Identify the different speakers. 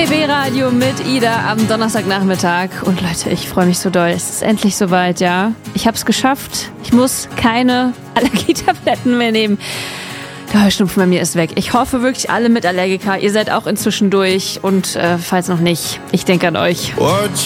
Speaker 1: BB Radio mit Ida am Donnerstagnachmittag. Und Leute, ich freue mich so doll. Es ist endlich soweit, ja. Ich habe es geschafft. Ich muss keine Allergietabletten mehr nehmen. Der Heuschnupfen bei mir ist weg. Ich hoffe wirklich alle mit Allergiker. Ihr seid auch inzwischen durch. Und falls noch nicht, ich denke an euch.